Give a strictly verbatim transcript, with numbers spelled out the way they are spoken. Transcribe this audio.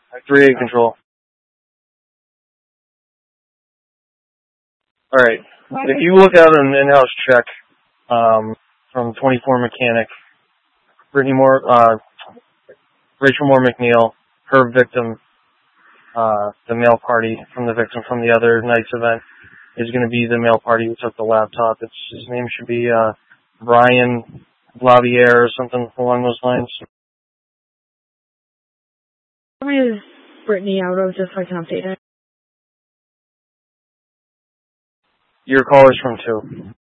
three eight control. Alright. If you look at an in-house check um, from twenty-four Mechanic, Brittany Moore, uh, Rachel Moore McNeil, her victim, uh, the male party from the victim from the other night's event, is going to be the male party who took the laptop. It's, his name should be uh, Brian Lavier or something along those lines. How many is Brittany out of, just so I can update it? Your call is from two.